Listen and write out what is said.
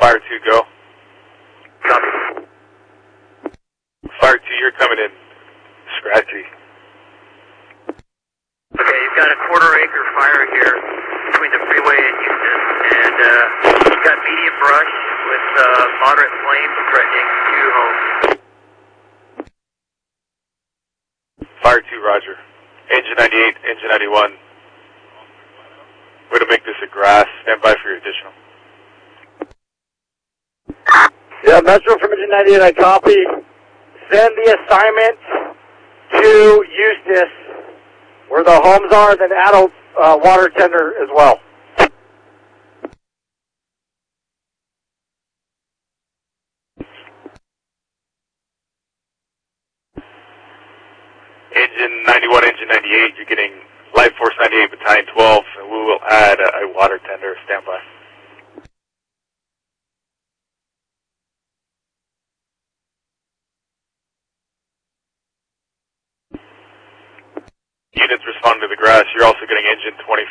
Fire 2, go. Copy. Fire 2, you're coming in scratchy. Okay, you've got a quarter-acre fire here between the freeway and Houston, and you've got medium brush with moderate flame threatening 2 homes. Fire 2, roger. Engine 98, engine 91. Way to make this a grass. Stand by for your additional. Yeah, Metro from engine 98, I copy. Send the assignment to Eustis, where the homes are, then add a water tender as well. Engine 91, engine 98, you're getting Life Force 98, Battalion 12, and we will add a water tender. Stand by. Units responding to the grass. You're also getting engine 24.